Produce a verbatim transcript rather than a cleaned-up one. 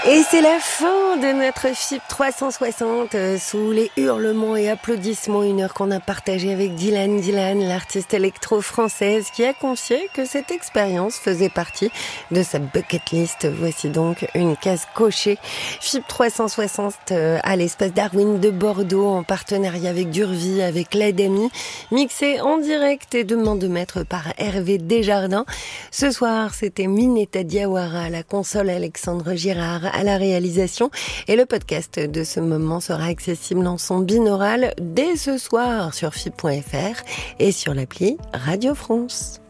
Et c'est la fin de notre F I B trois cent soixante, euh, sous les hurlements et applaudissements, une heure qu'on a partagée avec Dylan Dylan, l'artiste électro-française qui a confié que cette expérience faisait partie de sa bucket list. Voici donc une case cochée. F I B trois cent soixante euh, à l'espace Darwin de Bordeaux, en partenariat avec Durvie, avec l'Adami, mixé en direct et de main de maître par Hervé Desjardins. Ce soir, c'était Mineta Diawara à la console, Alexandre Girard à la réalisation, et le podcast de ce moment sera accessible en son binaural dès ce soir sur F I B point F R et sur l'appli Radio France.